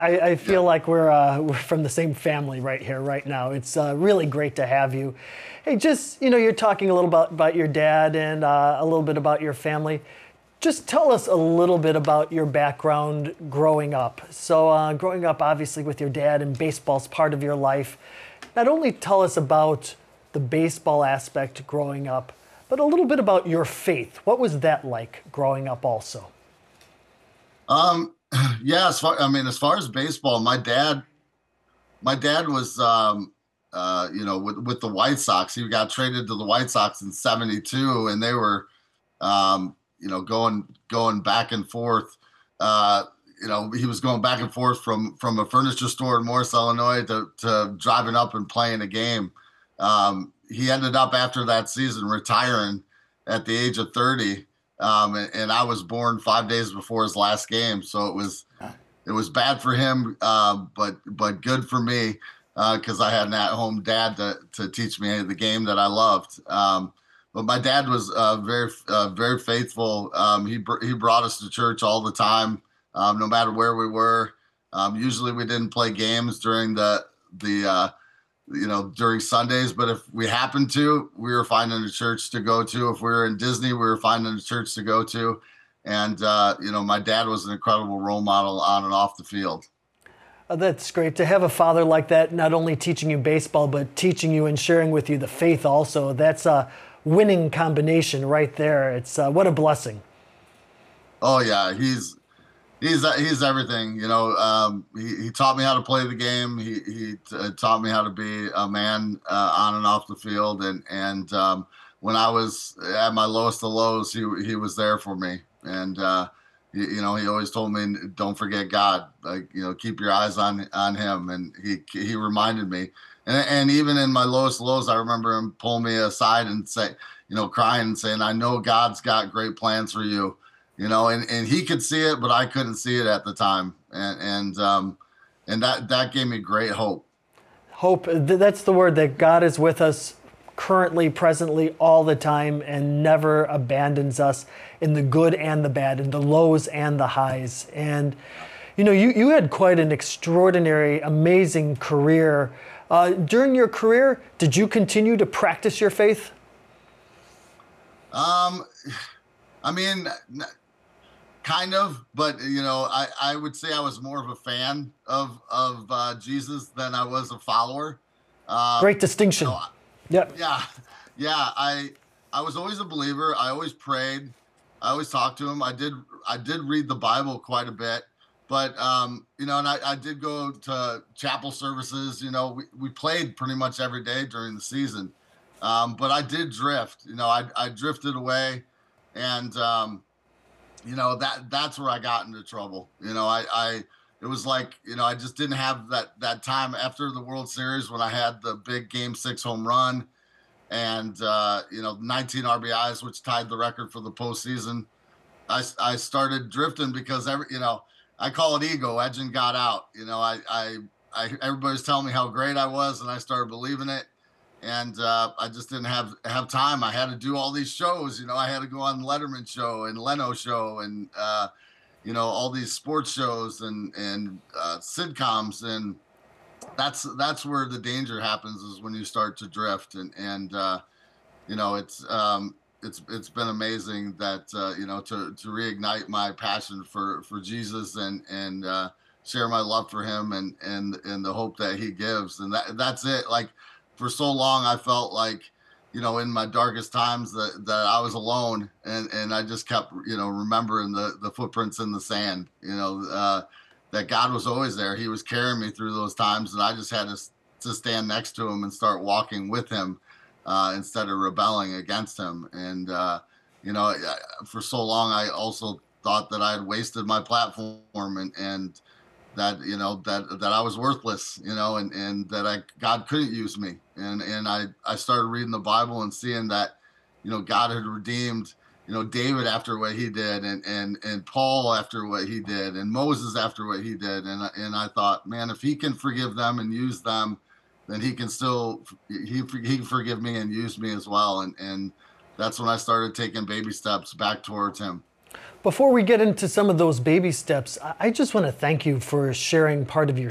I feel Yeah. like we're from the same family right here, right now. It's really great to have you. Hey, just you're talking a little about your dad and a little bit about your family. Just tell us a little bit about your background growing up. So, growing up, obviously, with your dad, and baseball's part of your life. Not only tell us about the baseball aspect growing up, but a little bit about your faith. What was that like growing up, also? Um, yeah, as far as baseball, my dad was, with the White Sox. He got traded to the White Sox in '72, and they were, going back and forth. Uh, he was going back and forth from a furniture store in Morris, Illinois, to driving up and playing a game. He ended up after that season retiring at the age of 30, and I was born 5 days before his last game, so it was bad for him, but good for me because I had an at-home dad to teach me the game that I loved. But my dad was very faithful. He brought us to church all the time, no matter where we were. Usually we didn't play games during during Sundays, but if we happened to, we were finding a church to go to. If we were in Disney, we were finding a church to go to. And my dad was an incredible role model on and off the field. That's great to have a father like that, not only teaching you baseball, but teaching you and sharing with you the faith also. That's a winning combination right there. It's what a blessing. Oh yeah, he's everything. He taught me how to play the game. He taught me how to be a man on and off the field. And when I was at my lowest of lows, he was there for me. And he always told me, don't forget God. Like, keep your eyes on him. And he reminded me. And even in my lowest lows, I remember him pulling me aside and say, crying and saying, I know God's got great plans for you. And he could see it, but I couldn't see it at the time. And that gave me great hope. Hope, that's the word, that God is with us currently, presently, all the time, and never abandons us in the good and the bad, in the lows and the highs. And you had quite an extraordinary, amazing career. During your career, did you continue to practice your faith? Um, I mean, kind of, but I would say I was more of a fan of Jesus than I was a follower. Great You know, distinction. Yep. yeah, yeah. I was always a believer. I always prayed. I always talked to him. I did read the Bible quite a bit, but and I did go to chapel services. We played pretty much every day during the season, but I did drift. I drifted away, and that's where I got into trouble. It was like, I just didn't have that time after the World Series when I had the big Game 6 home run and 19 RBIs, which tied the record for the postseason. I started drifting because I call it ego. Edging got out. Everybody's telling me how great I was, and I started believing it. And I just didn't have time. I had to do all these shows. I had to go on Letterman show and Leno show and all these sports shows and sitcoms, and that's where the danger happens, is when you start to drift. And it's been amazing that to reignite my passion for Jesus and share my love for him and the hope that he gives. And that's it. Like, for so long I felt like, in my darkest times, that I was alone, and I just kept, remembering the footprints in the sand, that God was always there. He was carrying me through those times, and I just had to stand next to him and start walking with him, instead of rebelling against him. And for so long I also thought that I had wasted my platform, and that that I was worthless, and that God couldn't use me. And I started reading the Bible and seeing that God had redeemed David after what he did, and Paul after what he did, and Moses after what he did. And I thought, man, if he can forgive them and use them, then he can still he can forgive me and use me as well. And that's when I started taking baby steps back towards him. Before we get into some of those baby steps, I just want to thank you for sharing part of your